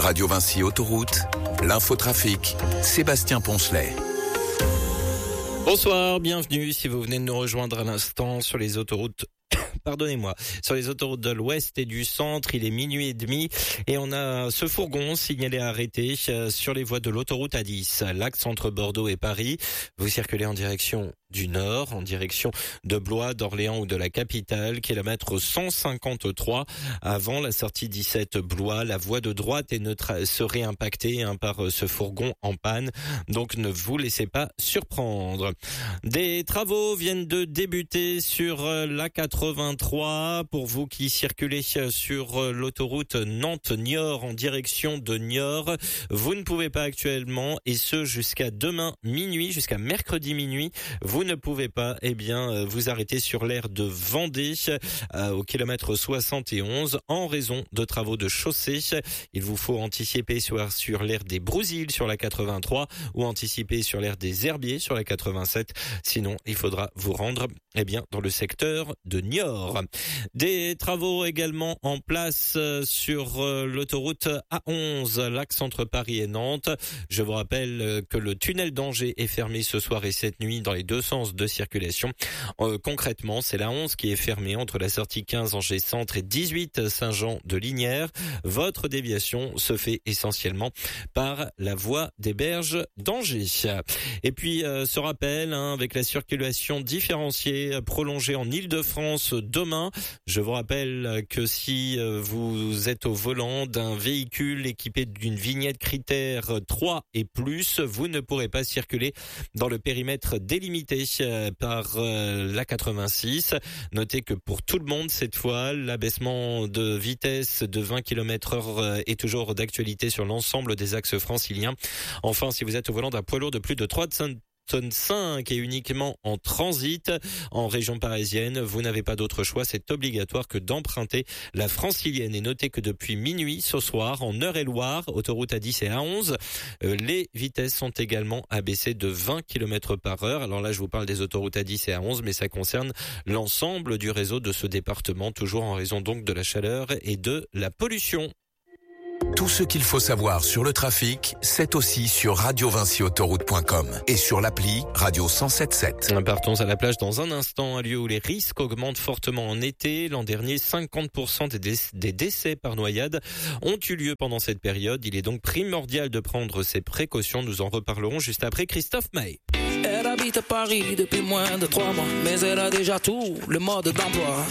Radio Vinci Autoroute, l'infotrafic, Sébastien Poncelet. Bonsoir, bienvenue si vous venez de nous rejoindre à l'instant sur les autoroutes. Sur les autoroutes de l'Ouest et du Centre, il est 12h30 et on a ce fourgon signalé arrêté sur les voies de l'autoroute A10, l'axe entre Bordeaux et Paris. Vous circulez en direction du Nord, en direction de Blois, d'Orléans ou de la capitale, kilomètre 153 avant la sortie 17 Blois. La voie de droite serait impactée par ce fourgon en panne, donc ne vous laissez pas surprendre. Des travaux viennent de débuter sur la 83 pour vous qui circulez sur l'autoroute Nantes-Niort en direction de Niort. Vous ne pouvez pas actuellement, et ce jusqu'à demain minuit, jusqu'à mercredi minuit, vous ne pouvez pas vous arrêter sur l'aire de Vendée au kilomètre 71 en raison de travaux de chaussée. Il vous faut anticiper sur l'aire des Brousilles sur la 83 ou anticiper sur l'aire des Herbiers sur la 87. Sinon, il faudra vous rendre dans le secteur de Niort. Des travaux également en place sur l'autoroute A11, l'axe entre Paris et Nantes. Je vous rappelle que le tunnel d'Angers est fermé ce soir et cette nuit dans les deux sens de circulation. Concrètement, c'est la 11 qui est fermée entre la sortie 15 Angers Centre et 18 Saint-Jean de Linières. Votre déviation se fait essentiellement par la voie des Berges d'Angers. Et puis, ce rappel, avec la circulation différenciée prolongée en Île-de-France demain, je vous rappelle que si vous êtes au volant d'un véhicule équipé d'une vignette critère 3 et plus, vous ne pourrez pas circuler dans le périmètre délimité par la 86. Notez que pour tout le monde, cette fois, l'abaissement de vitesse de 20 km/h est toujours d'actualité sur l'ensemble des axes franciliens. Enfin, si vous êtes au volant d'un poids lourd de plus de 3,5 tonnes et uniquement en transit en région parisienne, vous n'avez pas d'autre choix, c'est obligatoire que d'emprunter la francilienne. Et notez que depuis minuit ce soir, en Eure-et-Loire, autoroute A10 et A11, les vitesses sont également abaissées de 20 km/h. Alors là, je vous parle des autoroutes A10 et A11, mais ça concerne l'ensemble du réseau de ce département, toujours en raison donc de la chaleur et de la pollution. Tout ce qu'il faut savoir sur le trafic, c'est aussi sur radiovinciautoroute.com et sur l'appli Radio 107.7. Partons à la plage dans un instant, un lieu où les risques augmentent fortement en été. L'an dernier, 50% des décès par noyade ont eu lieu pendant cette période. Il est donc primordial de prendre ces précautions. Nous en reparlerons juste après Christophe Maé. Elle habite à Paris depuis moins de 3 mois, mais elle a déjà tout le mode d'emploi.